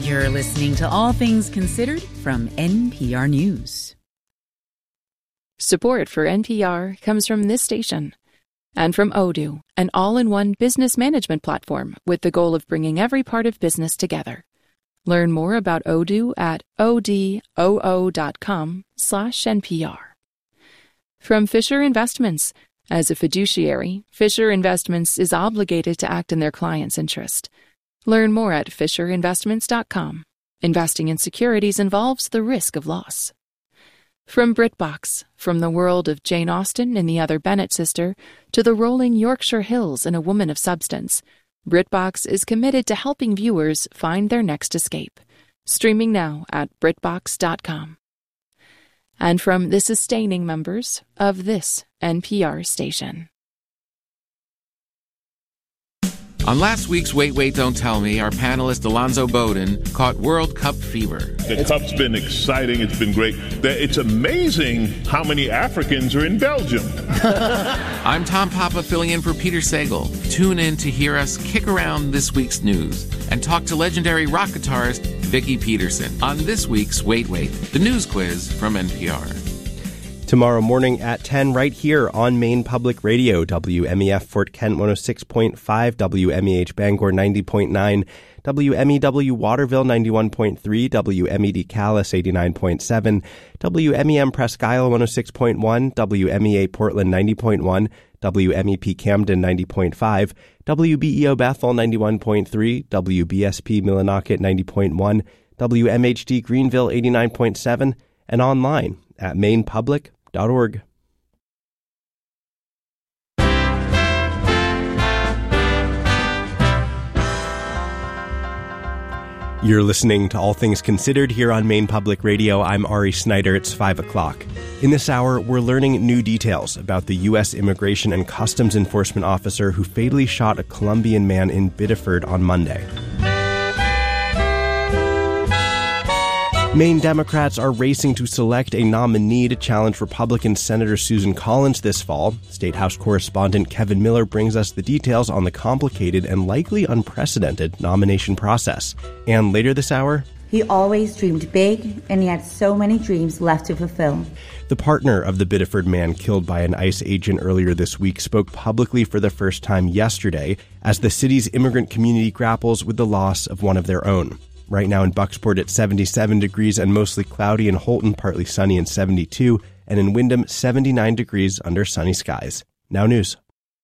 You're listening to All Things Considered from NPR News. Support for NPR comes from this station and from Odoo, an all-in-one business management platform with the goal of bringing every part of business together. Learn more about Odoo at odoo.com/NPR. From Fisher Investments. As a fiduciary, Fisher Investments is obligated to act in their client's interest. Learn more at fisherinvestments.com. Investing in securities involves the risk of loss. From BritBox, from the world of Jane Austen and the Other Bennet Sister to the rolling Yorkshire Hills and A Woman of Substance, BritBox is committed to helping viewers find their next escape. Streaming now at BritBox.com. And from the sustaining members of this NPR station. On last week's Wait, Wait, Don't Tell Me, our panelist Alonzo Bowden caught World Cup fever. The Cup's been exciting. It's been great. It's amazing how many Africans are in Belgium. I'm Tom Papa filling in for Peter Sagal. Tune in to hear us kick around this week's news and talk to legendary rock guitarist Vicki Peterson on this week's Wait, Wait, the news quiz from NPR. Tomorrow morning at 10 right here on Maine Public Radio, WMEF Fort Kent 106.5, WMEH Bangor 90.9, WMEW Waterville 91.3, WMED Calais 89.7, WMEM Presque Isle 106.1, WMEA Portland 90.1, WMEP Camden 90.5, WBEO Bethel 91.3, WBSP Millinocket 90.1, WMHD Greenville 89.7, and online at mainpublic.org. You're listening to All Things Considered here on Maine Public Radio. I'm Ari Snyder. It's 5 o'clock. In this hour, we're learning new details about the U.S. Immigration and Customs Enforcement officer who fatally shot a Colombian man in Biddeford on Monday. Maine Democrats are racing to select a nominee to challenge Republican Senator Susan Collins this fall. State House correspondent Kevin Miller brings us the details on the complicated and likely unprecedented nomination process. And later this hour, he always dreamed big, and he had so many dreams left to fulfill. The partner of the Biddeford man killed by an ICE agent earlier this week spoke publicly for the first time yesterday as the city's immigrant community grapples with the loss of one of their own. Right now in Bucksport it's 77 degrees and mostly cloudy, in Holton partly sunny and 72, and in Windham 79 degrees under sunny skies. Now news.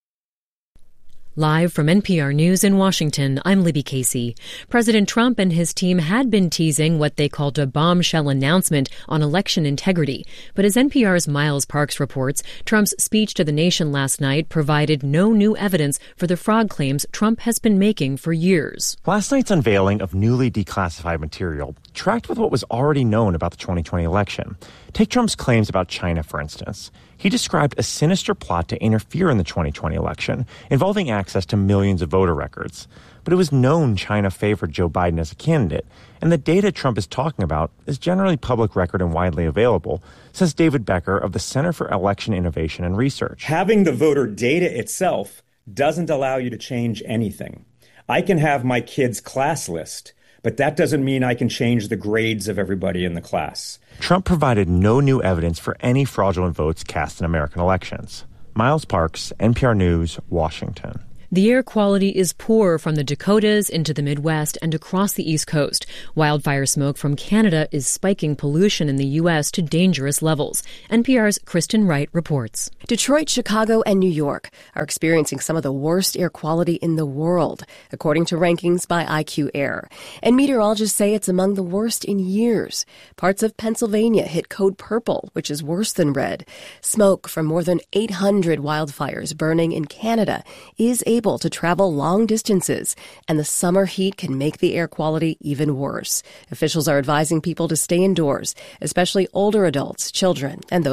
Live from NPR News in Washington, I'm Libby Casey. President Trump and his team had been teasing what they called a bombshell announcement on election integrity. But as NPR's Miles Parks reports, Trump's speech to the nation last night provided no new evidence for the fraud claims Trump has been making for years. Last night's unveiling of newly declassified material tracked with what was already known about the 2020 election. Take Trump's claims about China, for instance. He described a sinister plot to interfere in the 2020 election, involving access to millions of voter records. But it was known China favored Joe Biden as a candidate, and the data Trump is talking about is generally public record and widely available, says David Becker of the Center for Election Innovation and Research. Having the voter data itself doesn't allow you to change anything. I can have my kid's class list, but that doesn't mean I can change the grades of everybody in the class. Trump provided no new evidence for any fraudulent votes cast in American elections. Miles Parks, NPR News, Washington. The air quality is poor from the Dakotas into the Midwest and across the East Coast. Wildfire smoke from Canada is spiking pollution in the U.S. to dangerous levels. NPR's Kristen Wright reports. Detroit, Chicago, and New York are experiencing some of the worst air quality in the world, according to rankings by IQ Air. And meteorologists say it's among the worst in years. Parts of Pennsylvania hit code purple, which is worse than red. Smoke from more than 800 wildfires burning in Canada is able to travel long distances, and the summer heat can make the air quality even worse. Officials are advising people to stay indoors, especially older adults, children, and those